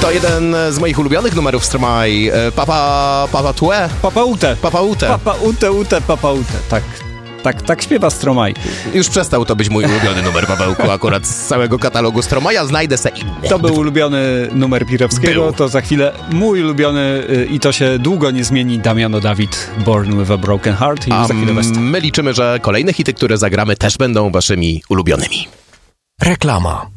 To jeden z moich ulubionych numerów Stromae. Papa Tue? Papa Ute. Papa Ute. Papa Ute, Papa Ute. Tak śpiewa Stromae. Już przestał to być mój ulubiony numer, Pawełku, akurat z całego katalogu Stromae'a. Znajdę se inny. To był ulubiony numer Pirowskiego, to za chwilę mój ulubiony i to się długo nie zmieni, Damiano David, Born with a Broken Heart. I za chwilę my liczymy, że kolejne hity, które zagramy, też będą waszymi ulubionymi. Reklama.